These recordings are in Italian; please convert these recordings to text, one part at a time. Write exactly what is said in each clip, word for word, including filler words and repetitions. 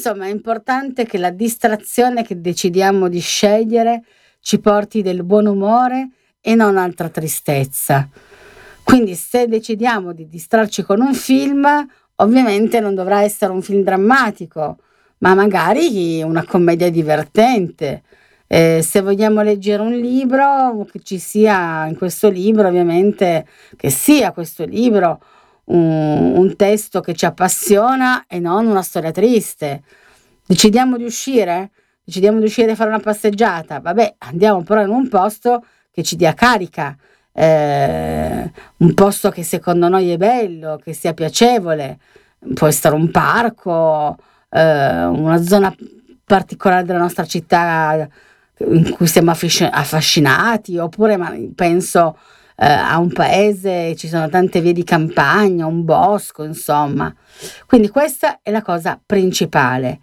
Insomma, è importante che la distrazione che decidiamo di scegliere ci porti del buon umore e non altra tristezza. Quindi se decidiamo di distrarci con un film, ovviamente non dovrà essere un film drammatico, ma magari una commedia divertente. Eh, se vogliamo leggere un libro, che ci sia in questo libro, ovviamente, che sia questo libro un, un testo che ci appassiona e non una storia triste. Decidiamo di uscire? Decidiamo di uscire e fare una passeggiata? Vabbè, andiamo però in un posto che ci dia carica, eh, un posto che secondo noi è bello, che sia piacevole. Può essere un parco, eh, una zona particolare della nostra città in cui siamo affasc- affascinati, oppure ma penso eh, a un paese, ci sono tante vie di campagna, un bosco, insomma. Quindi questa è la cosa principale.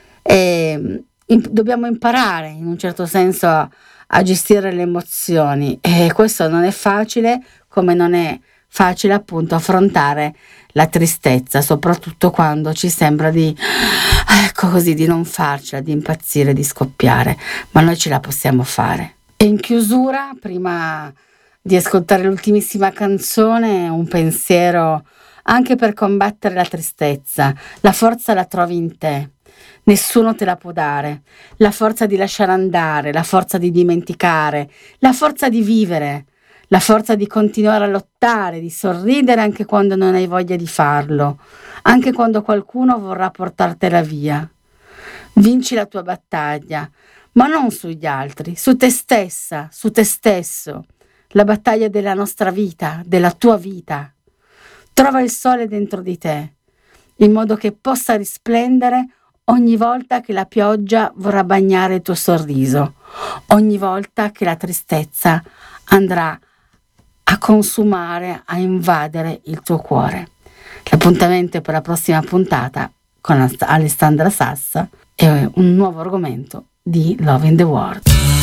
E, in- dobbiamo imparare in un certo senso a, a gestire le emozioni, e questo non è facile, come non è facile appunto affrontare la tristezza, soprattutto quando ci sembra di, ecco così, di non farcela, di impazzire, di scoppiare, ma noi ce la possiamo fare. E in chiusura, prima di ascoltare l'ultimissima canzone, un pensiero anche per combattere la tristezza. La forza la trovi in te. Nessuno te la può dare. La forza di lasciare andare, la forza di dimenticare, la forza di vivere, la forza di continuare a lottare, di sorridere anche quando non hai voglia di farlo, anche quando qualcuno vorrà portartela via. Vinci la tua battaglia, ma non sugli altri, su te stessa, su te stesso. La battaglia della nostra vita, della tua vita. Trova il sole dentro di te, in modo che possa risplendere ogni volta che la pioggia vorrà bagnare il tuo sorriso, ogni volta che la tristezza andrà a consumare, a invadere il tuo cuore. L'appuntamento è per la prossima puntata con Alessandra Sassa e un nuovo argomento di Love in the World.